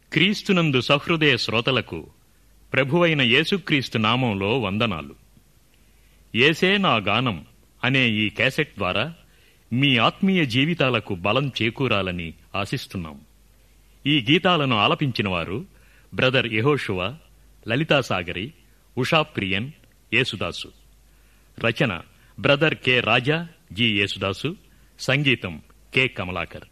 క్రీస్తునందు సహృదయ శ్రోతలకు ప్రభువైన యేసుక్రీస్తు నామంలో వందనాలు. యేసే నా గానం అనే ఈ క్యాసెట్ ద్వారా మీ ఆత్మీయ జీవితాలకు బలం చేకూరాలని ఆశిస్తున్నాం. ఈ గీతాలను ఆలపించిన వారు బ్రదర్ యెహోషువ, లలితాసాగరి, ఉషాప్రియన్, యేసుదాసు. రచన బ్రదర్ కె రాజా, జి యేసుదాసు. సంగీతం కె కమలాకర్.